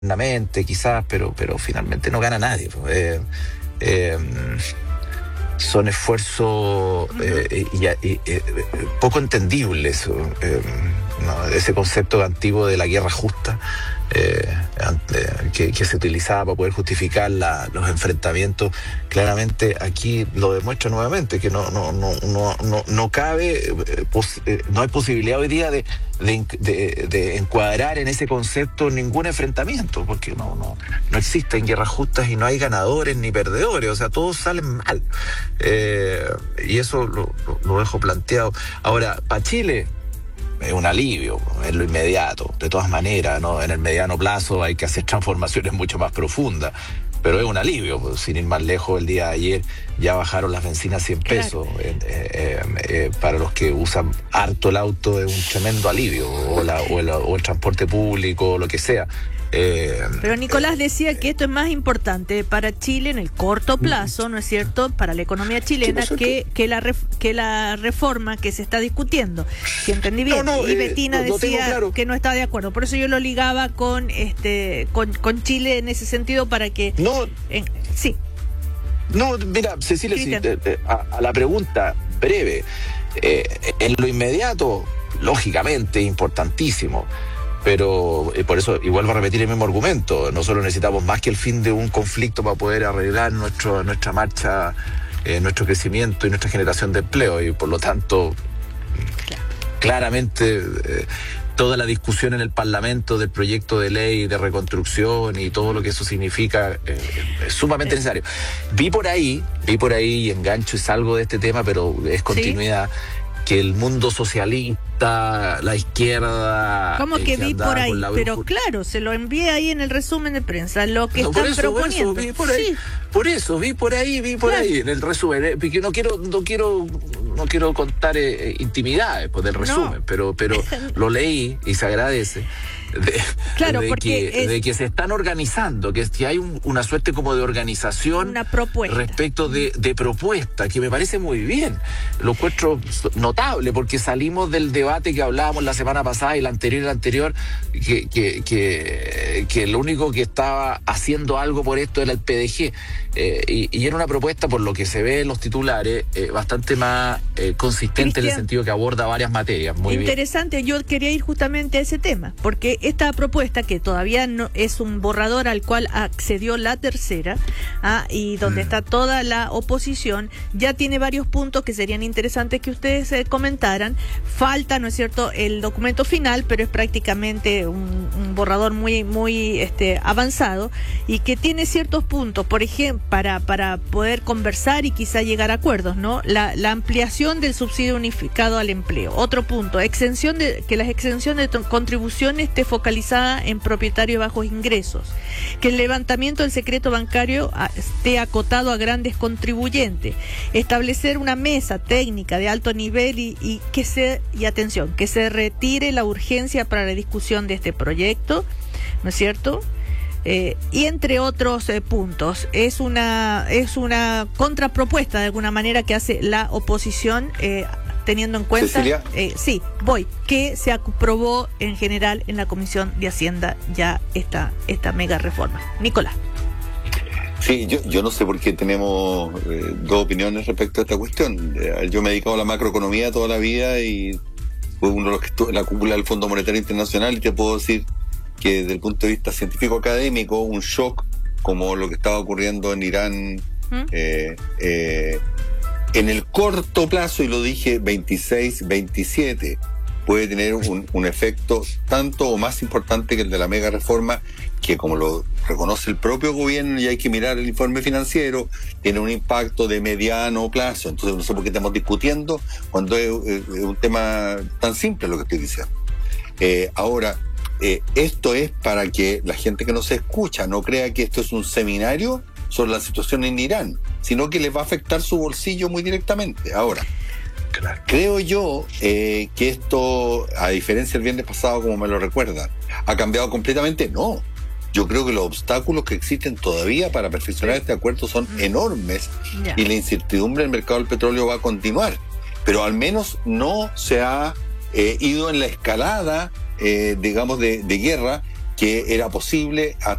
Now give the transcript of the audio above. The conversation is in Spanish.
internamente quizás, pero finalmente no gana nadie. Son esfuerzos poco entendibles, ¿no? Ese concepto antiguo de la guerra justa que se utilizaba para poder justificar los enfrentamientos, claramente aquí lo demuestra nuevamente, que no cabe, no hay posibilidad hoy día de encuadrar en ese concepto ningún enfrentamiento, porque no existen guerras justas y no hay ganadores ni perdedores, o sea, todos salen mal. Y eso lo dejo planteado. Ahora, para Chile es un alivio en lo inmediato, de todas maneras, ¿no? En el mediano plazo hay que hacer transformaciones mucho más profundas, pero es un alivio, pues, sin ir más lejos. El día de ayer ya bajaron las bencinas 100 pesos. Claro. Para los que usan harto el auto es un tremendo alivio, o el transporte público, o lo que sea. Pero Nicolás decía que esto es más importante para Chile en el corto plazo, ¿no es cierto?, para la economía chilena, que la reforma que se está discutiendo. Si entendí bien. Y Betina decía claro que no está de acuerdo. Por eso yo lo ligaba con Chile en ese sentido, para que... sí. No, mira, Cecilia, a la pregunta breve, en lo inmediato, lógicamente, importantísimo. Pero por eso, y vuelvo a repetir el mismo argumento, nosotros necesitamos más que el fin de un conflicto para poder arreglar nuestra marcha, nuestro crecimiento y nuestra generación de empleo, y por lo tanto, claramente toda la discusión en el Parlamento del proyecto de ley de reconstrucción y todo lo que eso significa es sumamente necesario. Vi por ahí, y engancho y salgo de este tema, pero es continuidad, que el mundo socialista, la izquierda... ¿Cómo que vi por ahí? Pero claro, se lo envié ahí en el resumen de prensa, lo que están proponiendo. Vi por ahí, vi por ahí, en el resumen. Porque no quiero contar intimidades pues, del resumen, pero lo leí y se agradece. De que se están organizando, que hay una suerte como de organización, una propuesta respecto de propuesta, que me parece muy bien. Lo encuentro notable, porque salimos del debate que hablábamos la semana pasada y la anterior, que lo único que estaba haciendo algo por esto era el PDG, y era una propuesta, por lo que se ve en los titulares, bastante más consistente, Cristian, en el sentido que aborda varias materias. Muy interesante, bien. Yo quería ir justamente a ese tema, porque esta propuesta, que todavía no es un borrador al cual accedió la tercera, y donde está toda la oposición, ya tiene varios puntos que serían interesantes que ustedes comentaran. Falta, ¿no es cierto?, el documento final, pero es prácticamente un borrador muy avanzado, y que tiene ciertos puntos, por ejemplo, para poder conversar y quizá llegar a acuerdos, ¿no? La ampliación del subsidio unificado al empleo. Otro punto, que las exenciones de contribuciones esté focalizada en propietarios de bajos ingresos, que el levantamiento del secreto bancario esté acotado a grandes contribuyentes, establecer una mesa técnica de alto nivel y que se retire la urgencia para la discusión de este proyecto, ¿no es cierto? Y entre otros puntos, es una contrapropuesta de alguna manera que hace la oposición, teniendo en cuenta, Cecilia, que se aprobó en general en la Comisión de Hacienda ya esta mega reforma. Nicolás. Sí, yo no sé por qué tenemos dos opiniones respecto a esta cuestión. Yo me he dedicado a la macroeconomía toda la vida y fue uno de los que estuvo en la cúpula del Fondo Monetario Internacional, y te puedo decir que desde el punto de vista científico-académico, un shock como lo que estaba ocurriendo en Irán, en el corto plazo, y lo dije 26, 27, puede tener un efecto tanto o más importante que el de la mega reforma, que, como lo reconoce el propio gobierno, y hay que mirar el informe financiero, tiene un impacto de mediano plazo. Entonces no sé por qué estamos discutiendo cuando es un tema tan simple lo que estoy diciendo. Ahora, esto es para que la gente que nos escucha no crea que esto es un seminario sobre la situación en Irán, sino que les va a afectar su bolsillo muy directamente. Ahora, creo yo que esto, a diferencia del viernes pasado, como me lo recuerda, ¿ha cambiado completamente? No. Yo creo que los obstáculos que existen todavía para perfeccionar este acuerdo son enormes, y la incertidumbre del mercado del petróleo va a continuar. Pero al menos no se ha ido en la escalada, digamos, de guerra que era posible